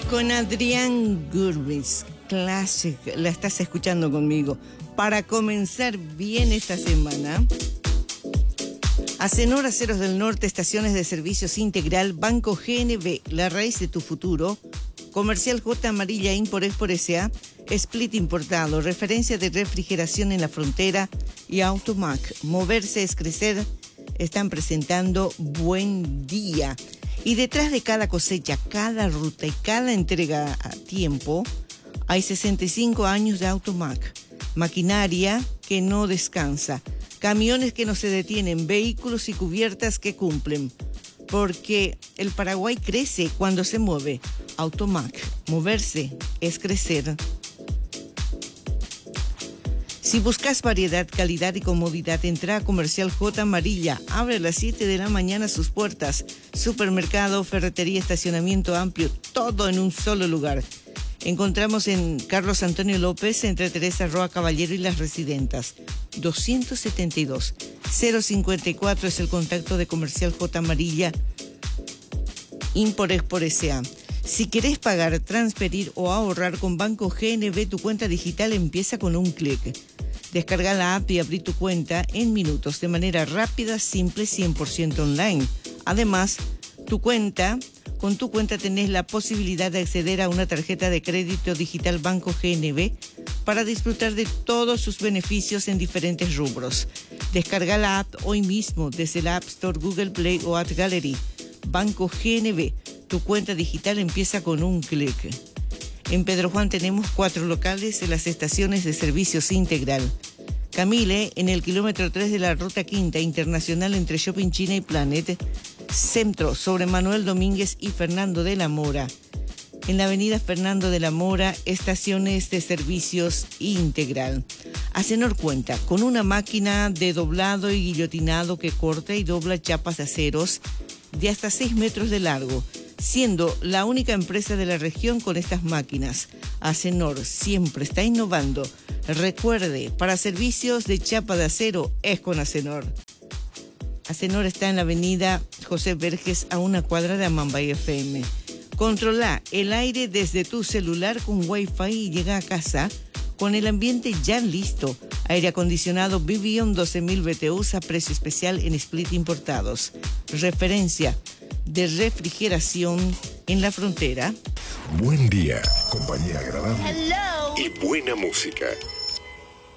con Adrián Gurvitz, Classic, la estás escuchando conmigo. Para comenzar bien esta semana, Acenor Aceros del Norte, estaciones de servicios integral, Banco GNB, la raíz de tu futuro, Comercial J Amarilla Import-Export S.A., Split importado, referencia de refrigeración en la frontera, y Automac, moverse es crecer, están presentando Buen Día. Y detrás de cada cosecha, cada ruta y cada entrega a tiempo, hay 65 años de Automac. Maquinaria que no descansa, camiones que no se detienen, vehículos y cubiertas que cumplen. Porque el Paraguay crece cuando se mueve. Automac, moverse es crecer. Si buscas variedad, calidad y comodidad, entra a Comercial J Amarilla. Abre a las 7 de la mañana sus puertas. Supermercado, ferretería, estacionamiento amplio, todo en un solo lugar. Encontramos en Carlos Antonio López, entre Teresa Roa Caballero y Las Residentas. 272 054 es el contacto de Comercial J Amarilla Import-Export S.A. Si querés pagar, transferir o ahorrar con Banco GNB, tu cuenta digital empieza con un clic. Descarga la app y abrí tu cuenta en minutos, de manera rápida, simple, 100% online. Además, con tu cuenta tenés la posibilidad de acceder a una tarjeta de crédito digital Banco GNB para disfrutar de todos sus beneficios en diferentes rubros. Descarga la app hoy mismo desde la App Store, Google Play o App Gallery. Banco GNB, tu cuenta digital empieza con un clic. En Pedro Juan tenemos 4 locales en las estaciones de servicios integral. Camile, en el kilómetro 3 de la Ruta Quinta Internacional entre Shopping China y Planet. Centro, sobre Manuel Domínguez y Fernando de la Mora. En la avenida Fernando de la Mora, estaciones de servicios integral. Acenor cuenta con una máquina de doblado y guillotinado que corta y dobla chapas de aceros de hasta 6 metros de largo, siendo la única empresa de la región con estas máquinas. Acenor siempre está innovando. Recuerde, para servicios de chapa de acero es con Acenor. Acenor está en la avenida José Verges, a una cuadra de Amambay FM. Controla el aire desde tu celular con Wi-Fi y llega a casa con el ambiente ya listo. Aire acondicionado Vivion 12.000 BTUs a precio especial en Split importados. Referencia de refrigeración en la frontera. Buen día, compañía agradable. Hello. Y buena música.